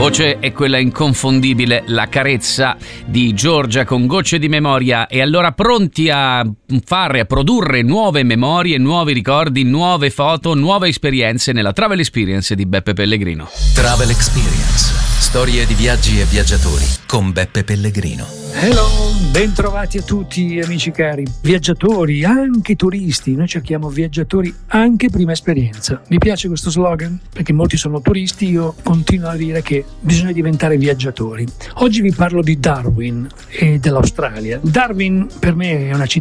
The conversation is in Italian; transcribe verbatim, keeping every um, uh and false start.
voce è quella inconfondibile, la carezza di Giorgia con Gocce di memoria. E allora pronti a fare, a produrre nuove memorie, nuovi ricordi, nuove foto, nuove esperienze nella Travel Experience di Beppe Pellegrino. Travel Experience, storie di viaggi e viaggiatori con Beppe Pellegrino. Hello, bentrovati a tutti amici cari, viaggiatori, anche turisti. Noi cerchiamo viaggiatori anche prima esperienza. Mi piace questo slogan perché molti sono turisti, io continuo a dire che bisogna diventare viaggiatori. Oggi vi parlo di Darwin e dell'Australia. Darwin per me è una città